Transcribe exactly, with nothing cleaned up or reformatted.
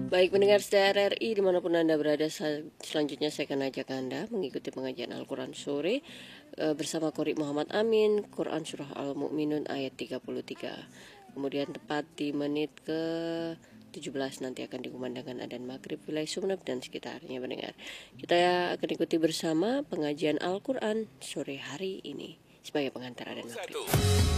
Baik pendengar setia R R I dimanapun Anda berada, selanjutnya saya akan ajak Anda mengikuti pengajian Al-Quran sore e, bersama Qori Muhammad Amin, Quran Surah Al-Mu'minun ayat tiga puluh tiga. Kemudian tepat di menit ke tujuh belas nanti akan dikumandangkan adzan maghrib wilayah Sumeneb dan sekitarnya pendengar. Kita akan ikuti bersama pengajian Al-Quran sore hari ini sebagai pengantar adzan maghrib.